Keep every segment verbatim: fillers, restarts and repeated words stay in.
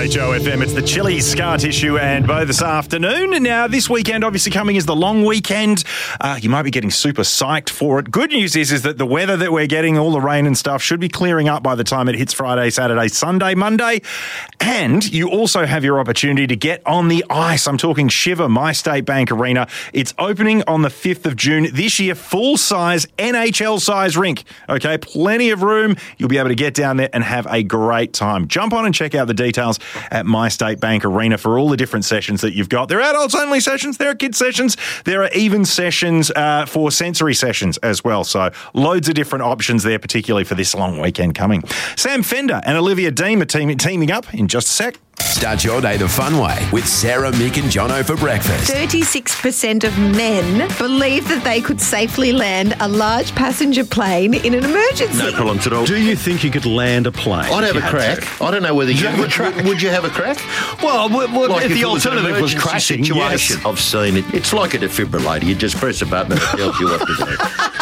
H O F M. It's the Chili's Scar Tissue and Bo this afternoon. Now, this weekend obviously coming is the long weekend. Uh, you might be getting super psyched for it. Good news is, is that the weather that we're getting, all the rain and stuff, should be clearing up by the time it hits Friday, Saturday, Sunday, Monday. And you also have your opportunity to get on the ice. I'm talking Shiver, My State Bank Arena. It's opening on the fifth of June this year, full-size, N H L-size rink. Okay, plenty of room. You'll be able to get down there and have a great time. Jump on and check out the details at My State Bank Arena for all the different sessions that you've got. There are adults-only sessions, there are kids sessions, there are even sessions uh, for sensory sessions as well. So loads of different options there, particularly for this long weekend coming. Sam Fender and Olivia Dean are team- teaming up in just a sec. Start your day the fun way with Sarah, Mick and Jono for breakfast. thirty-six percent of men believe that they could safely land a large passenger plane in an emergency. No problems at all. Do you think you could land a plane? I'd have a crack. To? I don't know whether you, you would, would, would you have a crack? Well, well, well like if, if the alternative was, was crashing, situation. Yes. I've seen it. It's like a defibrillator. You just press a button and it tells you what to do.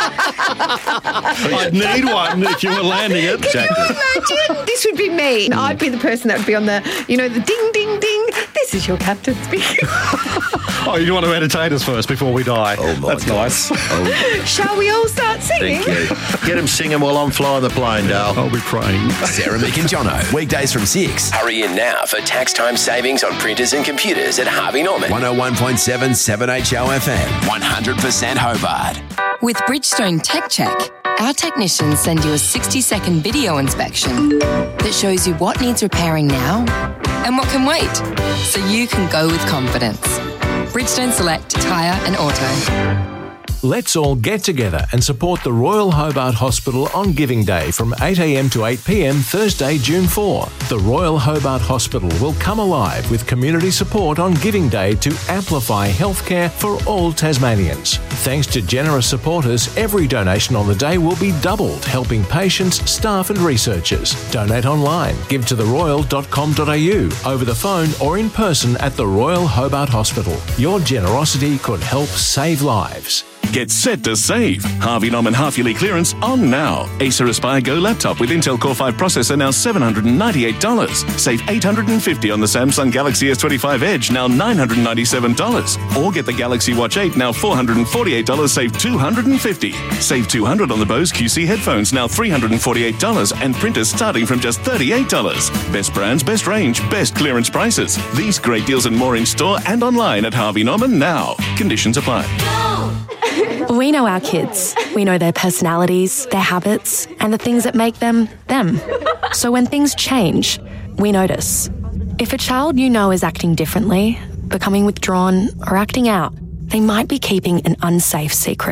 I'd need one if you were landing it. Can exactly. you imagine? This would be me. Mm. I'd be the person that would be on the, you know, the ding, ding, ding. This is your captain speaking. Oh, you want to entertain us first before we die? Oh, my That's God. nice. Oh. Shall we all start singing? Thank you. Get them singing while I'm flying the plane, Dale. I'll be praying. Sarah, Mick and Jono. Weekdays from six. Hurry in now for tax time savings on printers and computers at Harvey Norman. one oh one point seven, seven H O F M. one hundred percent Hobart. With Bridgestone Tech Check, our technicians send you a sixty-second video inspection that shows you what needs repairing now and what can wait, so you can go with confidence. Bridgestone Select Tyre and Auto. Let's all get together and support the Royal Hobart Hospital on Giving Day from eight a.m. to eight p.m. Thursday, June fourth. The Royal Hobart Hospital will come alive with community support on Giving Day to amplify healthcare for all Tasmanians. Thanks to generous supporters, every donation on the day will be doubled, helping patients, staff and researchers. Donate online, give to the royal dot com dot a u, over the phone or in person at the Royal Hobart Hospital. Your generosity could help save lives. Get set to save. Harvey Norman half-yearly clearance on now. Acer Aspire Go laptop with Intel Core five processor now seven hundred ninety-eight dollars. Save eight hundred fifty dollars on the Samsung Galaxy S twenty-five Edge, now nine hundred ninety-seven dollars. Or get the Galaxy Watch eight, now four hundred forty-eight dollars, save two hundred fifty dollars. Save two hundred dollars on the Bose Q C headphones, now three hundred forty-eight dollars, and printers starting from just thirty-eight dollars. Best brands, best range, best clearance prices. These great deals and more in store and online at Harvey Norman now. Conditions apply. We know our kids. We know their personalities, their habits, and the things that make them, them. So when things change, we notice. If a child you know is acting differently, becoming withdrawn, or acting out, they might be keeping an unsafe secret.